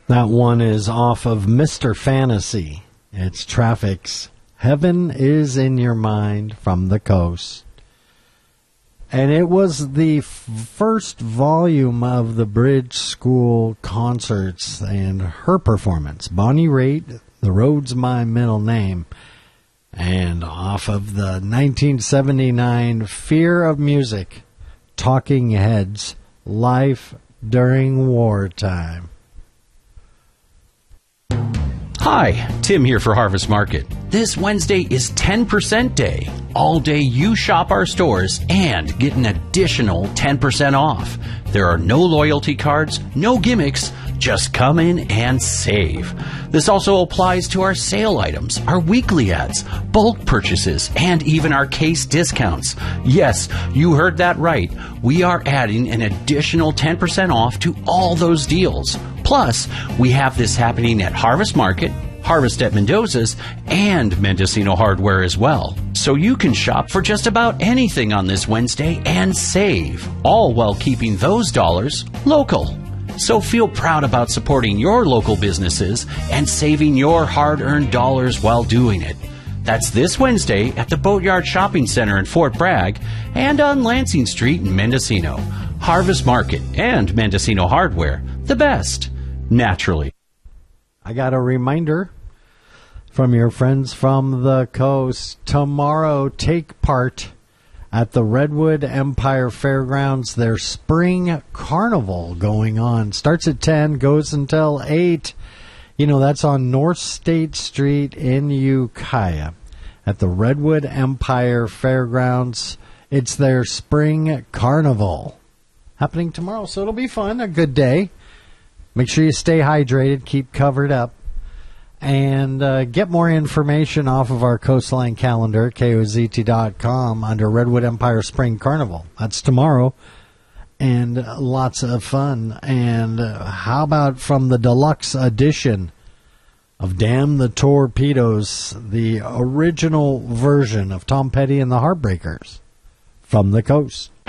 That one is off of Mr. Fantasy. It's Traffic's Heaven is in Your Mind from the Coast. And it was the first volume of the Bridge School concerts and her performance. Bonnie Raitt, The Road's My Middle Name. And off of the 1979 Fear of Music, Talking Heads, Life During Wartime. Hi, Tim here for Harvest Market. This Wednesday is 10% day. All day you shop our stores and get an additional 10% off. There are no loyalty cards, no gimmicks, just come in and save. This also applies to our sale items, our weekly ads, bulk purchases, and even our case discounts. Yes, you heard that right. We are adding an additional 10% off to all those deals. Plus, we have this happening at Harvest Market, Harvest at Mendoza's, and Mendocino Hardware as well. So you can shop for just about anything on this Wednesday and save, all while keeping those dollars local. So feel proud about supporting your local businesses and saving your hard-earned dollars while doing it. That's this Wednesday at the Boatyard Shopping Center in Fort Bragg and on Lansing Street in Mendocino. Harvest Market and Mendocino Hardware, the best, naturally. I got a reminder from your friends from the coast. Tomorrow, take part at the Redwood Empire Fairgrounds. Their spring carnival going on. Starts at 10, goes until 8. You know, that's on North State Street in Ukiah at the Redwood Empire Fairgrounds. It's their spring carnival happening tomorrow, so it'll be fun, a good day. Make sure you stay hydrated, keep covered up, and get more information off of our Coastline calendar at KOZT.com under Redwood Empire Spring Carnival. That's tomorrow, and lots of fun. And how about from the deluxe edition of Damn the Torpedoes, the original version of Tom Petty and the Heartbreakers from the coast?